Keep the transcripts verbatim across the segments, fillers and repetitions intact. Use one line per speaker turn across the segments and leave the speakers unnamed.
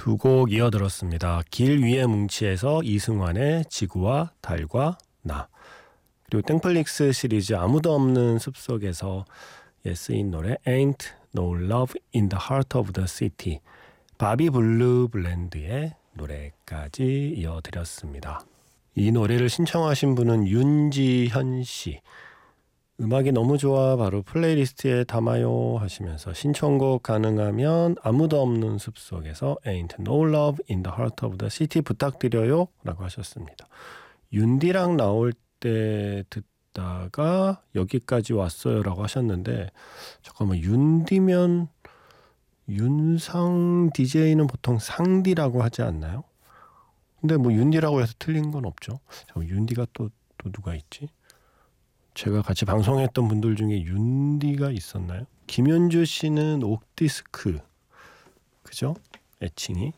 두 곡 이어 들었습니다. 길 위의 뭉치에서 이승환의 지구와 달과 나, 그리고 땡플릭스 시리즈 아무도 없는 숲속에서 예, 쓰인 노래 Ain't No Love in the Heart of the City, 바비 블루 블렌드의 노래까지 이어드렸습니다. 이 노래를 신청하신 분은 윤지현 씨. 음악이 너무 좋아 바로 플레이리스트에 담아요 하시면서 신청곡 가능하면 아무도 없는 숲속에서 Ain't No Love in the Heart of the City 부탁드려요 라고 하셨습니다. 윤디랑 나올 때 듣다가 여기까지 왔어요 라고 하셨는데, 잠깐만, 윤디면 윤상 디제이는 보통 상디라고 하지 않나요? 근데 뭐 윤디라고 해서 틀린 건 없죠. 윤디가 또, 또 누가 있지? 제가 같이 방송했던 분들 중에 윤디가 있었나요? 김현주 씨는 옥디스크, 그죠? 애칭이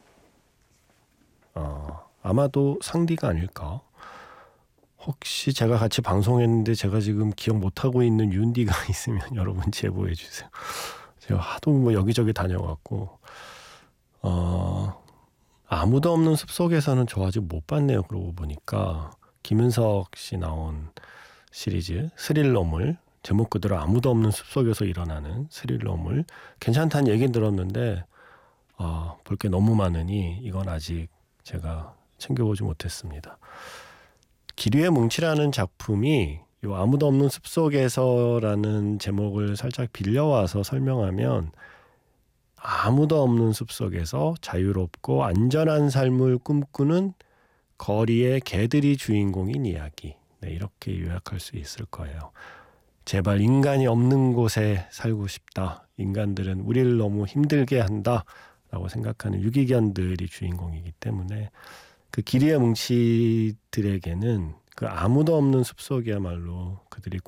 어, 아마도 상디가 아닐까. 혹시 제가 같이 방송했는데 제가 지금 기억 못하고 있는 윤디가 있으면 여러분 제보해 주세요. 제가 하도 뭐 여기저기 다녀갖고 어, 아무도 없는 숲속에서는 저 아직 못 봤네요. 그러고 보니까 김은석 씨 나온 시리즈 스릴러물, 제목 그대로 아무도 없는 숲속에서 일어나는 스릴러물, 괜찮다는 얘기는 들었는데 어, 볼 게 너무 많으니 이건 아직 제가 챙겨보지 못했습니다. 기류의 뭉치라는 작품이 요 아무도 없는 숲속에서라는 제목을 살짝 빌려와서 설명하면, 아무도 없는 숲속에서 자유롭고 안전한 삶을 꿈꾸는 거리의 개들이 주인공인 이야기, 네, 이렇게 요약할 수 있을 거예요. 제발 인간이 없는 곳에 살고 싶다, 인간들은 우리를 너무 힘들게 한다 라고 생각하는 유기견들이 주인공이기 때문에 그 기리의 뭉치들에게는 그 아무도 없는 숲속이야말로 그들이